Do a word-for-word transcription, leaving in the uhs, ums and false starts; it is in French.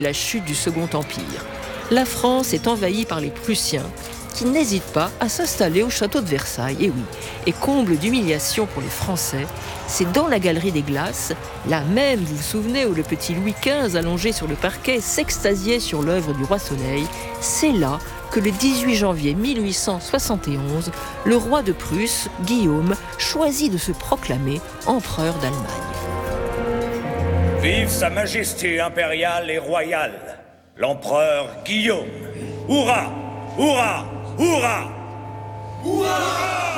La chute du Second Empire. La France est envahie par les Prussiens, qui n'hésitent pas à s'installer au château de Versailles. Et oui, et comble d'humiliation pour les Français, c'est dans la Galerie des Glaces, là même, vous vous souvenez, où le petit Louis quinze, allongé sur le parquet, s'extasiait sur l'œuvre du roi Soleil, c'est là que le dix-huit janvier mille huit cent soixante et onze, le roi de Prusse, Guillaume, choisit de se proclamer empereur d'Allemagne. Vive Sa Majesté impériale et royale, l'empereur Guillaume. Hurrah! Hurrah! Hurrah! Hurrah!